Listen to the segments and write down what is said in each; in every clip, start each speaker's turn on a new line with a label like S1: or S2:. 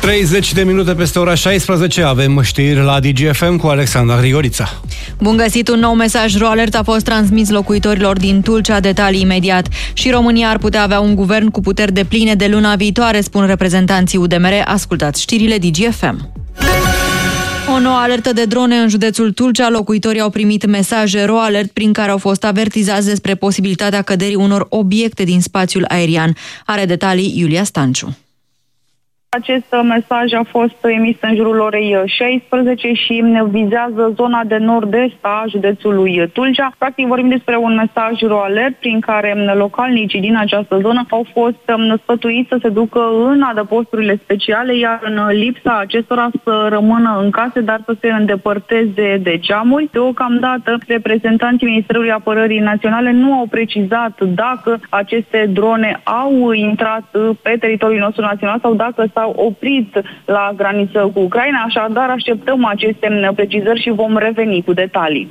S1: 30 de minute peste ora 16 avem știri la DGFM cu Alexandra Grigorița.
S2: Bun găsit, un nou mesaj RoAlert a fost transmis locuitorilor din Tulcea, detalii imediat. Și România ar putea avea un guvern cu puteri depline de luna viitoare, spun reprezentanții UDMR. Ascultați știrile DGFM. O nouă alertă de drone în județul Tulcea. Locuitorii au primit mesaje RoAlert prin care au fost avertizați despre posibilitatea căderii unor obiecte din spațiul aerian. Are detalii Iulia Stanciu.
S3: Acest mesaj a fost emis în jurul orei 16 și vizează zona de nord-est a județului Tulcea. Practic vorbim despre un mesaj RoAlert prin care localnicii din această zonă au fost sfătuiți să se ducă în adăposturile speciale, iar în lipsa acestora să rămână în case, dar să se îndepărteze de geamuri. Deocamdată, reprezentanții Ministerului Apărării Naționale nu au precizat dacă aceste drone au intrat pe teritoriul nostru național sau dacă s-au oprit la graniță cu Ucraina, așadar așteptăm aceste precizări și vom reveni cu detalii.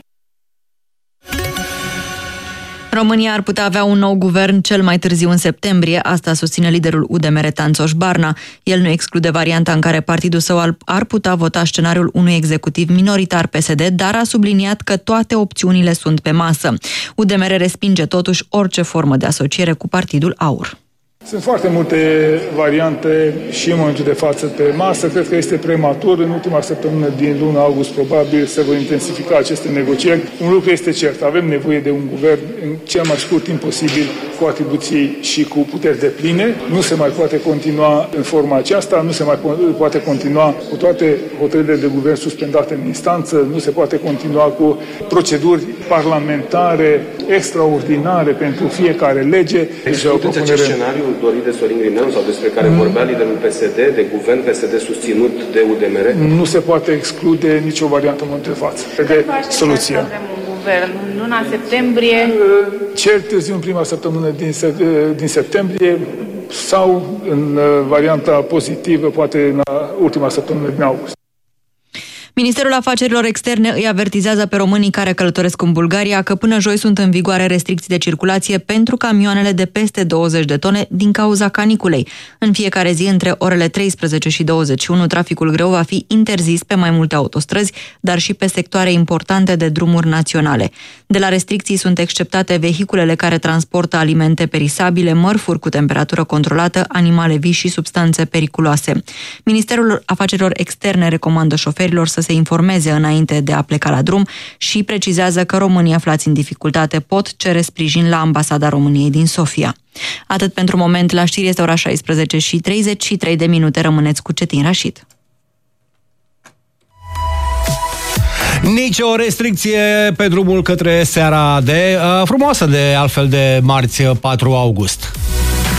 S2: România ar putea avea un nou guvern cel mai târziu în septembrie, asta susține liderul UDMR Tanțoș Barna. El nu exclude varianta în care partidul său ar putea vota scenariul unui executiv minoritar PSD, dar a subliniat că toate opțiunile sunt pe masă. UDMR respinge totuși orice formă de asociere cu Partidul Aur.
S4: Sunt foarte multe variante și în momentul de față pe masă. Cred că este prematur. În ultima săptămână din luna august probabil se vor intensifica aceste negocieri. Un lucru este cert. Avem nevoie de un guvern în cel mai scurt timp posibil cu atribuții și cu puteri depline. Nu se mai poate continua în forma aceasta, nu se mai poate continua cu toate hotărârile de guvern suspendate în instanță, nu se poate continua cu proceduri parlamentare extraordinare pentru fiecare lege.
S5: Discutați acest scenariu dorit de Sorin Grindeanu sau despre care vorbea liderul PSD, de guvern PSD susținut de UDMR?
S4: Nu se poate exclude nicio variantă în momentul de față. De soluția.
S6: Avem un guvern în luna septembrie.
S4: Cel târziu în prima săptămână din septembrie sau în varianta pozitivă, poate în ultima săptămână din august.
S2: Ministerul Afacerilor Externe îi avertizează pe românii care călătoresc în Bulgaria că până joi sunt în vigoare restricții de circulație pentru camioanele de peste 20 de tone din cauza caniculei. În fiecare zi, între orele 13 și 21, traficul greu va fi interzis pe mai multe autostrăzi, dar și pe sectoare importante de drumuri naționale. De la restricții sunt exceptate vehiculele care transportă alimente perisabile, mărfuri cu temperatură controlată, animale vii și substanțe periculoase. Ministerul Afacerilor Externe recomandă șoferilor să se informeze înainte de a pleca la drum și precizează că românii aflați în dificultate pot cere sprijin la Ambasada României din Sofia. Atât pentru moment, la știri este ora 16 și 33 de minute. Rămâneți cu Cetin Rașid.
S1: Nici o restricție pe drumul către seara frumoasă de altfel de marți 4 august.